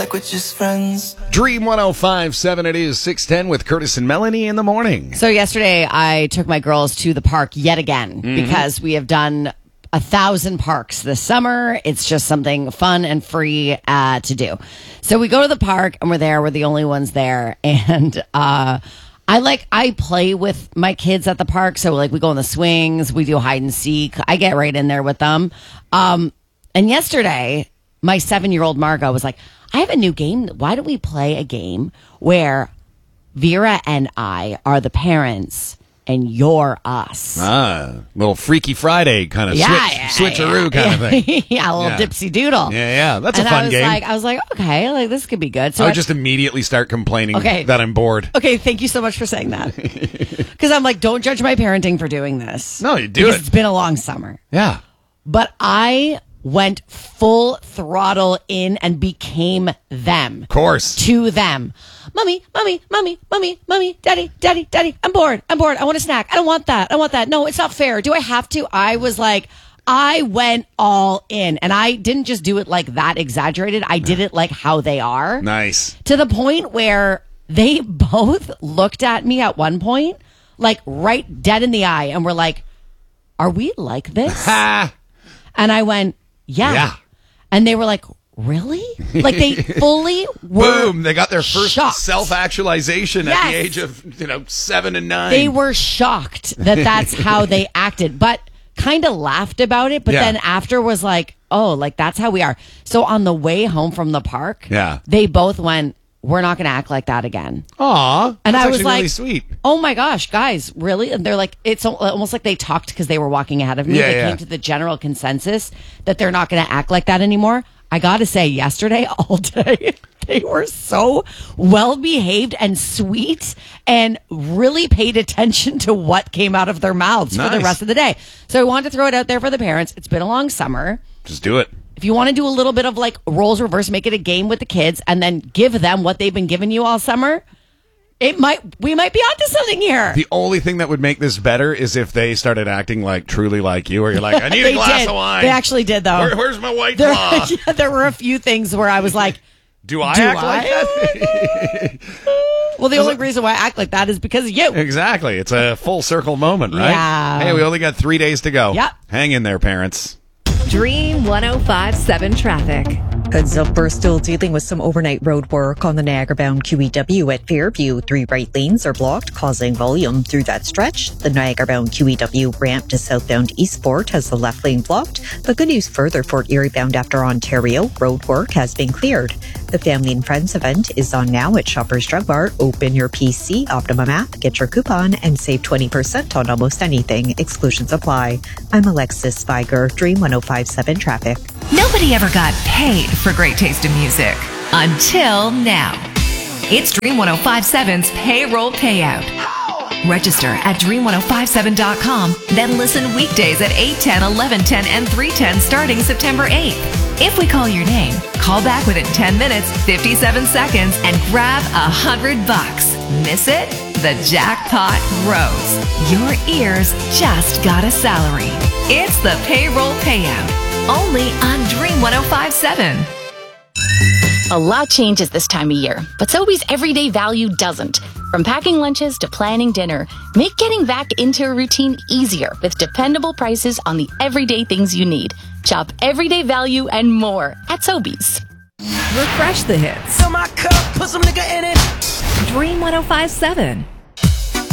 like we're just friends. Dream 105.7, it is 6:10 with Curtis and Melanie in the morning. So yesterday I took my girls to the park yet again because we have done 1,000 parks this summer. It's just something fun and free to do. So we go to the park and we're there. We're the only ones there. And I play with my kids at the park. So like we go on the swings, we do hide and seek. I get right in there with them. And yesterday, my 7-year-old Margot was like, I have a new game. Why don't we play a game where Vera and I are the parents and you're us? Little Freaky Friday kind of switcheroo kind of thing. Yeah, a little dipsy doodle. Yeah, that's a fun game. I was like, okay, like this could be good. So I would just immediately start complaining that I'm bored. Okay, thank you so much for saying that. Because I'm like, don't judge my parenting for doing this. No, you do it. It's been a long summer. Yeah. But I went full throttle in and became them. Of course. To them. Mommy, daddy, I'm bored. I want a snack. I don't want that. No, it's not fair. Do I have to? I was like, I went all in. And I didn't just do it like that exaggerated. I did it like how they are. Nice. To the point where they both looked at me at one point, like right dead in the eye, and were like, are we like this? And I went, yeah. And they were like, really? Like they fully were. Boom. They got their first shocked. Self-actualization at the age of 7 and 9. They were shocked that that's how they acted, but kind of laughed about it. But then after was like, oh, like that's how we are. So on the way home from the park, they both went, we're not going to act like that again. Aw. And I was like, really sweet. Oh my gosh, guys, really? And they're like, it's almost like they talked because they were walking ahead of me. They came to the general consensus that they're not going to act like that anymore. I got to say, yesterday, all day, they were so well behaved and sweet and really paid attention to what came out of their mouths for the rest of the day. So I wanted to throw it out there for the parents. It's been a long summer. Just do it. If you want to do a little bit of like roles reverse, make it a game with the kids and then give them what they've been giving you all summer, we might be onto something here. The only thing that would make this better is if they started acting like truly like you, or you're like, I need a glass of wine. They actually did, though. Where's my White Claw? There were a few things where I was like, do I act like that? Well, the only reason why I act like that is because of you. Exactly. It's a full circle moment, right? Yeah. Hey, we only got 3 days to go. Yep. Hang in there, parents. Dream 105.7 traffic. Heads up, we're still dealing with some overnight road work on the Niagara-bound QEW at Fairview. 3 right lanes are blocked, causing volume through that stretch. The Niagara-bound QEW ramp to southbound Eastport has the left lane blocked. But good news further, Fort Erie-bound after Ontario, road work has been cleared. The Family and Friends event is on now at Shoppers Drug Mart. Open your PC, Optimum app, get your coupon, and save 20% on almost anything. Exclusions apply. I'm Alexis Spiger, Dream 105.7 traffic. Nobody ever got paid for great taste in music. Until now. It's Dream 105.7's payroll payout. Register at dream1057.com, then listen weekdays at 8:10, 11:10, and 3:10 starting September 8th. If we call your name, call back within 10 minutes, 57 seconds, and grab $100. Miss it? The jackpot grows. Your ears just got a salary. It's the payroll payout. Only on Dream 105.7. A lot changes this time of year, but Sobeys everyday value doesn't. From packing lunches to planning dinner, make getting back into a routine easier with dependable prices on the everyday things you need. Shop everyday value and more at Sobeys. Refresh the hits. Fill my cup, put some nigga in it. Dream 105.7.